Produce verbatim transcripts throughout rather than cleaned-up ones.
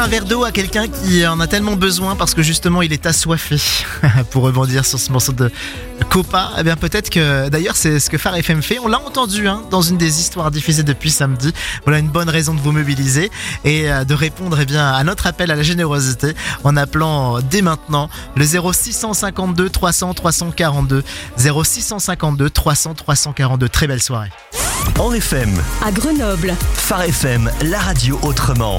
un verre d'eau à quelqu'un qui en a tellement besoin parce que justement il est assoiffé. Pour rebondir sur ce morceau de Copa, eh bien peut-être que d'ailleurs c'est ce que Phare F M fait. On l'a entendu hein, dans une des histoires diffusées depuis samedi. Voilà une bonne raison de vous mobiliser et de répondre eh bien, à notre appel à la générosité en appelant dès maintenant le zéro six cent cinquante-deux trois cents trois cent quarante-deux zéro six cent cinquante-deux trois cents trois cent quarante-deux. Très belle soirée. En F M, à Grenoble, Phare F M, la radio autrement.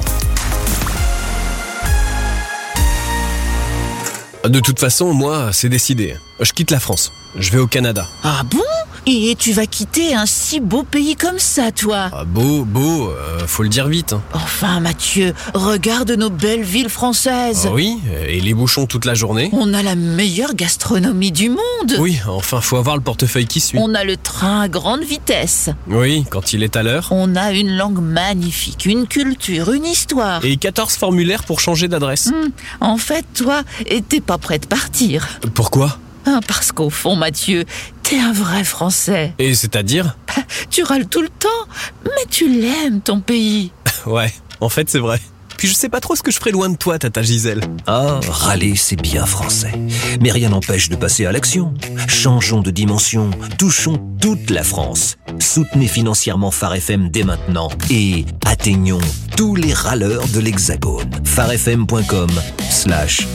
De toute façon, moi, c'est décidé. Je quitte la France. Je vais au Canada. Ah bon ? Et tu vas quitter un si beau pays comme ça, toi ? Ah, beau, beau, euh, faut le dire vite. Hein. Enfin, Mathieu, regarde nos belles villes françaises. Ah oui, et les bouchons toute la journée. On a la meilleure gastronomie du monde. Oui, enfin, faut avoir le portefeuille qui suit. On a le train à grande vitesse. Oui, quand il est à l'heure. On a une langue magnifique, une culture, une histoire. Et quatorze formulaires pour changer d'adresse. Hum, en fait, toi, t'es pas prêt de partir. Pourquoi ? Ah, parce qu'au fond, Mathieu, t'es un vrai Français. Et c'est-à-dire ? Tu râles tout le temps, mais tu l'aimes, ton pays. Ouais, en fait, c'est vrai. Puis je sais pas trop ce que je ferais loin de toi, Tata Gisèle. Ah, râler, c'est bien français. Mais rien n'empêche de passer à l'action. Changeons de dimension, touchons toute la France. Soutenez financièrement Phare F M dès maintenant et atteignons tous les râleurs de l'Hexagone. pharefm point com slash